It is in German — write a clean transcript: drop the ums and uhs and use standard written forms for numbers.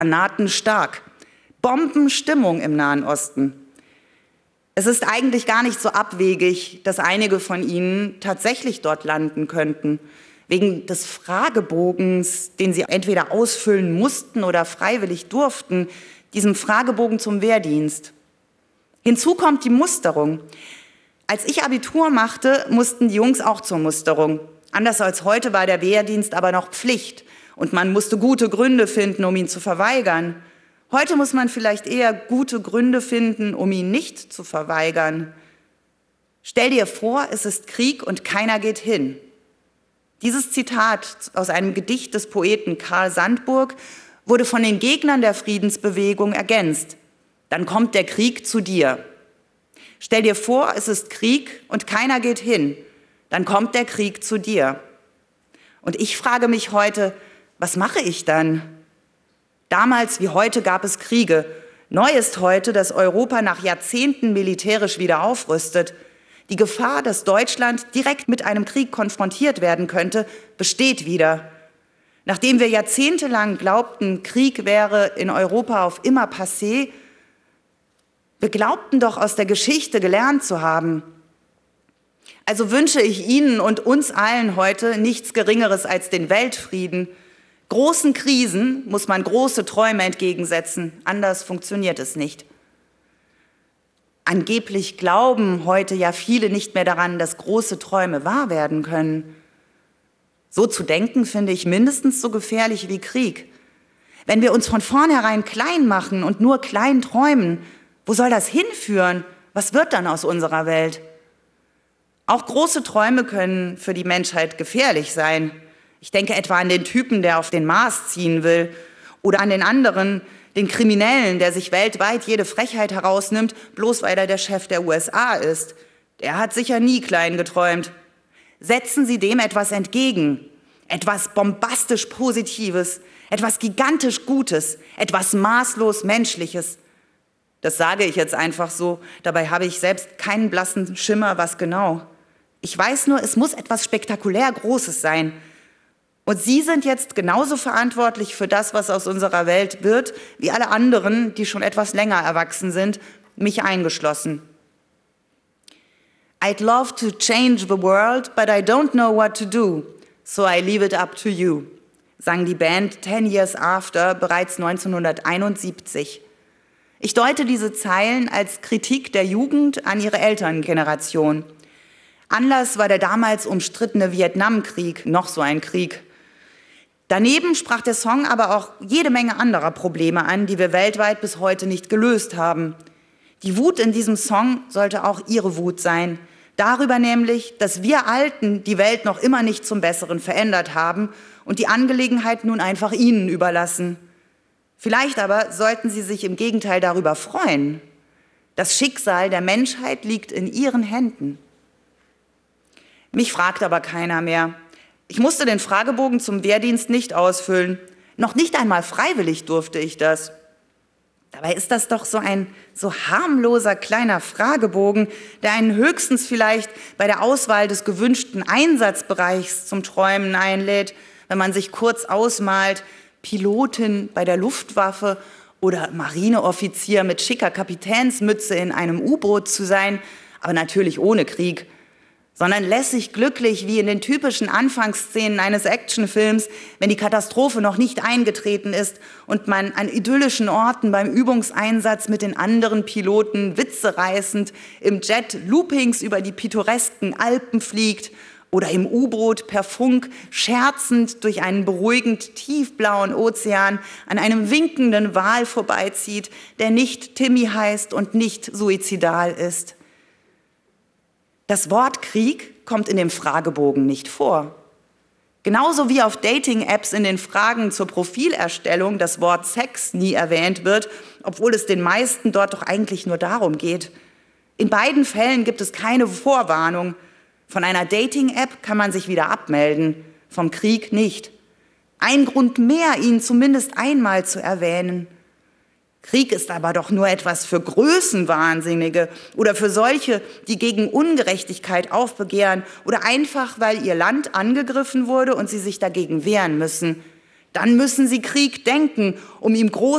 Granaten stark. Bombenstimmung im Nahen Osten. Es ist eigentlich gar nicht so abwegig, dass einige von Ihnen tatsächlich dort landen könnten. Wegen des Fragebogens, den Sie entweder ausfüllen mussten oder freiwillig durften, diesem Fragebogen zum Wehrdienst. Hinzu kommt die Musterung. Als ich Abitur machte, mussten die Jungs auch zur Musterung. Anders als heute war der Wehrdienst aber noch Pflicht und man musste gute Gründe finden, um ihn zu verweigern. Heute muss man vielleicht eher gute Gründe finden, um ihn nicht zu verweigern. Stell dir vor, es ist Krieg und keiner geht hin. Dieses Zitat aus einem Gedicht des Poeten Karl Sandburg wurde von den Gegnern der Friedensbewegung ergänzt. Dann kommt der Krieg zu dir. Stell dir vor, es ist Krieg und keiner geht hin. Dann kommt der Krieg zu dir. Und ich frage mich heute, was mache ich dann? Damals wie heute gab es Kriege. Neu ist heute, dass Europa nach Jahrzehnten militärisch wieder aufrüstet. Die Gefahr, dass Deutschland direkt mit einem Krieg konfrontiert werden könnte, besteht wieder. Nachdem wir jahrzehntelang glaubten, Krieg wäre in Europa auf immer passé, wir glaubten doch aus der Geschichte gelernt zu haben. Also wünsche ich Ihnen und uns allen heute nichts Geringeres als den Weltfrieden. Großen Krisen muss man große Träume entgegensetzen, anders funktioniert es nicht. Angeblich glauben heute ja viele nicht mehr daran, dass große Träume wahr werden können. So zu denken, finde ich mindestens so gefährlich wie Krieg. Wenn wir uns von vornherein klein machen und nur klein träumen, wo soll das hinführen? Was wird dann aus unserer Welt? Auch große Träume können für die Menschheit gefährlich sein. Ich denke etwa an den Typen, der auf den Mars ziehen will, oder an den anderen, den Kriminellen, der sich weltweit jede Frechheit herausnimmt, bloß weil er der Chef der USA ist. Der hat sicher nie klein geträumt. Setzen Sie dem etwas entgegen, etwas bombastisch Positives, etwas gigantisch Gutes, etwas maßlos Menschliches. Das sage ich jetzt einfach so, dabei habe ich selbst keinen blassen Schimmer, was genau. Ich weiß nur, es muss etwas spektakulär Großes sein. Und Sie sind jetzt genauso verantwortlich für das, was aus unserer Welt wird, wie alle anderen, die schon etwas länger erwachsen sind, mich eingeschlossen. I'd love to change the world, but I don't know what to do, so I leave it up to you, sang die Band 10 Years After bereits 1971. Ich deute diese Zeilen als Kritik der Jugend an ihre Elterngeneration. Anlass war der damals umstrittene Vietnamkrieg, noch so ein Krieg. Daneben sprach der Song aber auch jede Menge anderer Probleme an, die wir weltweit bis heute nicht gelöst haben. Die Wut in diesem Song sollte auch Ihre Wut sein. Darüber nämlich, dass wir Alten die Welt noch immer nicht zum Besseren verändert haben und die Angelegenheit nun einfach Ihnen überlassen. Vielleicht aber sollten Sie sich im Gegenteil darüber freuen. Das Schicksal der Menschheit liegt in Ihren Händen. Mich fragt aber keiner mehr. Ich musste den Fragebogen zum Wehrdienst nicht ausfüllen. Noch nicht einmal freiwillig durfte ich das. Dabei ist das doch so ein so harmloser kleiner Fragebogen, der einen höchstens vielleicht bei der Auswahl des gewünschten Einsatzbereichs zum Träumen einlädt, wenn man sich kurz ausmalt, Pilotin bei der Luftwaffe oder Marineoffizier mit schicker Kapitänsmütze in einem U-Boot zu sein, aber natürlich ohne Krieg, sondern lässig glücklich wie in den typischen Anfangsszenen eines Actionfilms, wenn die Katastrophe noch nicht eingetreten ist und man an idyllischen Orten beim Übungseinsatz mit den anderen Piloten witzereißend im Jet Loopings über die pittoresken Alpen fliegt oder im U-Boot per Funk scherzend durch einen beruhigend tiefblauen Ozean an einem winkenden Wal vorbeizieht, der nicht Timmy heißt und nicht suizidal ist. Das Wort Krieg kommt in dem Fragebogen nicht vor. Genauso wie auf Dating-Apps in den Fragen zur Profilerstellung das Wort Sex nie erwähnt wird, obwohl es den meisten dort doch eigentlich nur darum geht. In beiden Fällen gibt es keine Vorwarnung. Von einer Dating-App kann man sich wieder abmelden, vom Krieg nicht. Ein Grund mehr, ihn zumindest einmal zu erwähnen. Krieg ist aber doch nur etwas für Größenwahnsinnige oder für solche, die gegen Ungerechtigkeit aufbegehren oder einfach, weil ihr Land angegriffen wurde und sie sich dagegen wehren müssen. Dann müssen sie Krieg denken, um ihm groß